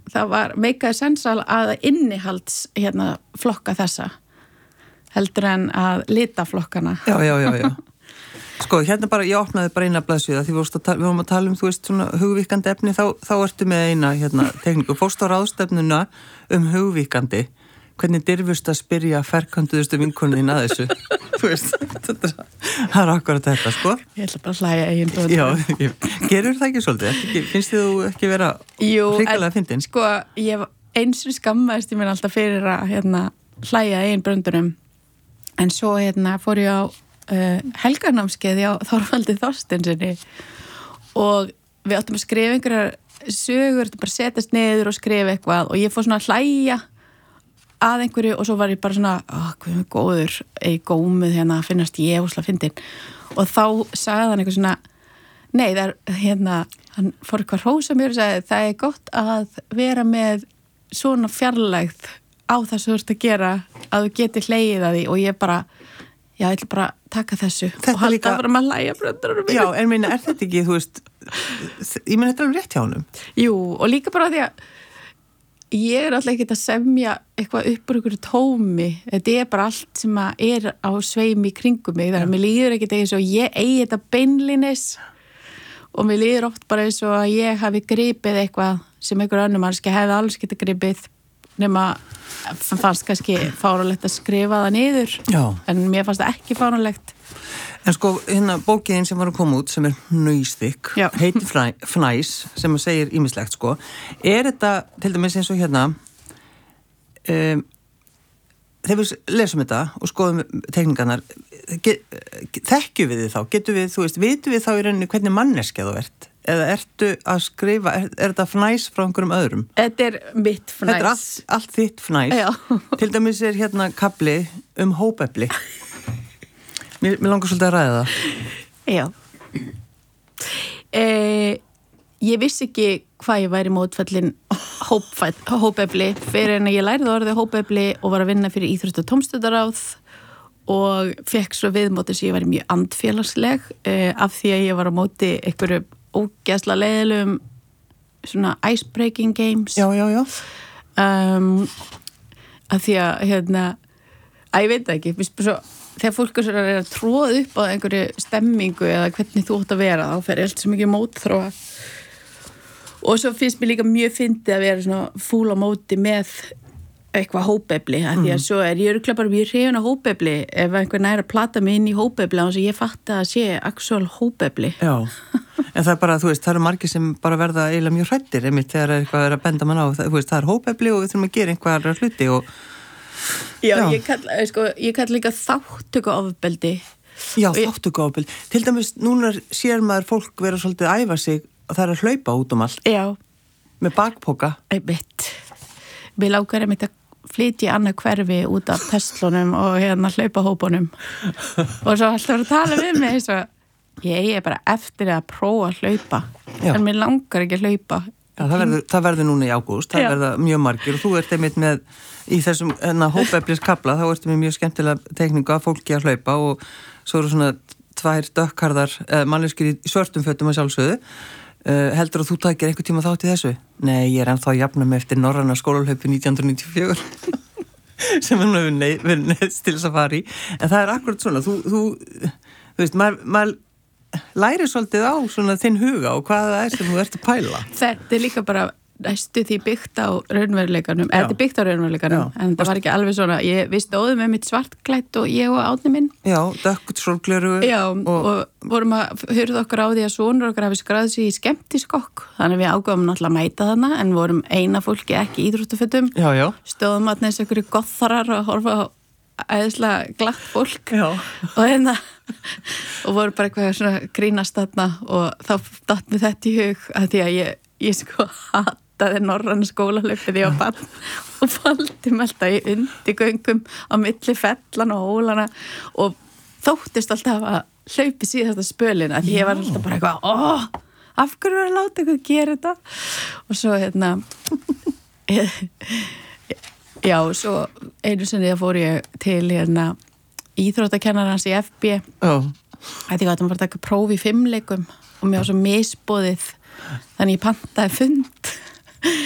það var meikaði sensal að innihalds flokka þessa heldur en að lita flokkana. Já. Sko, bara, ég opnaði bara eina blaðsíða því við vorum að tala þú veist, svona hugvíkandi efni, þá ertu með eina tekníku. Fórst á ráðstefnuna hugvíkandi. Hvernig dirfust að spyrja ferkantuðustu vinkonin að þessu? Þú veist, það akkurat þetta, sko. Ég ætla bara að hlæja eigin bröndum. Já, gerur það ekki svolítið? Finnst þið þú ekki vera hrikalega fyndin? Sko, ég eins og skammaðist ég mér alltaf fyrir að hlæja eigin bröndunum. En svo fór ég á helgarnámskeiði á Þorvaldi Þorsteinsinni og við áttum að skrifa einhverjar sögur, bara setjast niður og skrifa eitthvað og ég fór svona að hlæja að einhverju og svo var ég bara svona hvað er góður, gómið að finnast ég ósla fyndin og þá sagði hann eitthvað svona nei, það hann fór eitthvað hrósa mér og sagði það er gott að vera með svona fjarlægð á það sem þú ert að gera að þú geti hlegið að því og ég bara já, ég ætla bara að taka þessu þetta og halda líka bara að hlæja bröndurum mínu. Já, en meina, er þetta ekki, þú veist ég meina, þetta er alveg rétt hjá honum. Jú, og líka bara því að ég er alltaf ekkert að semja eitthvað upp úr ykkur tómi. Þetta er bara allt sem er á sveimi í kringum mig. Þannig að mér líður ekkert eins og ég eigi þetta beinlínis og mér líður oft bara eins og að ég hafi gripið eitthvað sem einhver önnur mannski hefði alls geta gripið nema fannst kannski fáránlegt að skrifa það niður. Já. En mér fannst það ekki fáránlegt. En sko, bókin sem var að koma út sem er hnauðsþykk, heitir Fnæs sem segir ýmislegt sko. Er þetta, til dæmis eins og þegar við lesum þetta og skoðum tekningarnar þekkjum við þið þá? Getum við, þú veist, vitum við þá í rauninni hvernig manneskja þú ert? Eða ertu að skrifa, er þetta fnæs frá einhverjum öðrum? Þetta er mitt fnæs. Þetta er allt þitt fnæs. Já. Til dæmis er kafli hópefli. Mér langar svolítið að ræða það. Já. Ég vissi ekki hvað ég væri mótfallin hópefli fyrir en ég lærði orðið hópefli og var að vinna fyrir Íþrótt- og tómstundaráð og fekk svo viðmóti sem ég væri mjög andfélagsleg af því að ég var á móti einhverju ógeðsla leiðilegum svona icebreaking games. Já. Af því að ég veit það ekki, svo, þegar fólk er að tróða upp á einhverju stemmingu eða hvernig þú átt að vera, þá fer allt svo mikið mótþróa og svo finnst mér líka mjög fyndið að vera svona fúl á móti með eitthvað hópefli, af því að svo er ég örugglega bara mjög hrifin af hópefli ef einhver nær að plata mig inn í hópefli og ég fatt að sé actual hópefli. Já, en það er bara, þú veist, það eru margir sem bara verða eiginlega mjög hræddir einmitt þegar eitthvað er að benda mann á, þú veist, það er hópefli og við þurfum að gera einhverja hluti og Já. Ég kall líka þáttökuofbeldi. Já, þáttökuofbeldi. Til dæmis, núna sér maður fólk vera svolítið að æfa sig og það er að hlaupa út allt. Já. Með bakpoka. Mér langar að flytja í annað hverfi út af Teslunum og hlaupahópunum og svo alltaf að tala við mig eins og ég er bara eftir að prófa að hlaupa. Já. En mér langar ekki að hlaupa. Já, það verður núna í ágúst, það verða mjög margir og þú ert einmitt með í þessum hópefliskafla, þá ertu með mjög skemmtilega tekningu að fólki að hlaupa og svo eru svona 2 dökkharðar manneskjur í svörtum fötum að sjálfsögðu. Heldur að þú takir einhver tíma þátt í þessu? Nei, ég er ennþá að jafna mig eftir norræna skólahlaupi 1994 sem hann hefur verið neðst til þess að fara í. En það er akkurat svona, þú veist, maður læri svolítið á svona þinn huga og hvað það er sem þú ert að pæla. Þetta er líka bara næstu því byggt á raunveruleikanum. Þetta er byggt á raunveruleikanum, en það var ekki alveg svona. Við stóðum með mitt svartklætt og ég og Árni minn. Já, dökkt sólgleru. Já, og vorum að hurða okkur á því að sonur okkar hafi skráð sig í skemmtiskokk. Þannig við ágöfum náttúrulega að mæta þarna, en vorum eina fólki ekki í íþróttafötum. Já. Stóðum að neins einhverju gotharar og horfa á æðislega glatt fólk. Já. Og voru bara eitthvað svona grínast þarna og þá datt mér þetta í hug að því að ég sko hataði norræna skólahlaupið því á bann og faldi mig alltaf í undirgöngum á milli fellan og hólana og þóttist alltaf að hlaupi síðasta spölina því ég var alltaf bara eitthvað af hverju er að láta eitthvað gera þetta og svo já, svo einu sinni fór ég til íþróttakennarans í FB því að hann var að taka próf í 5 leikum og mér var svo misboðið þannig ég pantaði fund